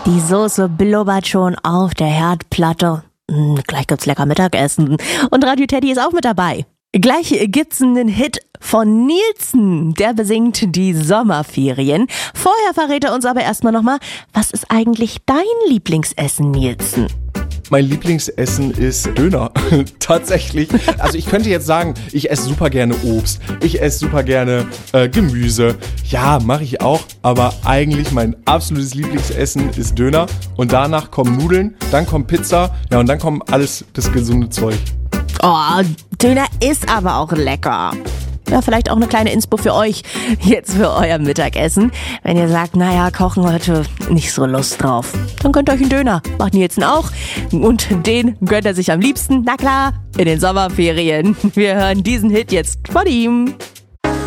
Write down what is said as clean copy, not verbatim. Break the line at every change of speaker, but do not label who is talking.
Die Soße blubbert schon auf der Herdplatte. Gleich gibt's lecker Mittagessen. Und Radio Teddy ist auch mit dabei. Gleich gibt's einen Hit von Nielsen. Der besingt die Sommerferien. Vorher verrät er uns aber erstmal nochmal, was ist eigentlich dein Lieblingsessen, Nielsen?
Mein Lieblingsessen ist Döner. Tatsächlich. Also ich könnte jetzt sagen, ich esse super gerne Obst. Ich esse super gerne Gemüse. Ja, mache ich auch. Aber eigentlich mein absolutes Lieblingsessen ist Döner. Und danach kommen Nudeln, dann kommt Pizza. Ja, und dann kommt alles das gesunde Zeug.
Oh, Döner ist aber auch lecker. Ja, vielleicht auch eine kleine Inspo für euch, jetzt für euer Mittagessen. Wenn ihr sagt, naja, kochen heute nicht so Lust drauf, dann könnt ihr euch einen Döner. Macht Nielsen auch. Und den gönnt er sich am liebsten, na klar, in den Sommerferien. Wir hören diesen Hit jetzt von ihm.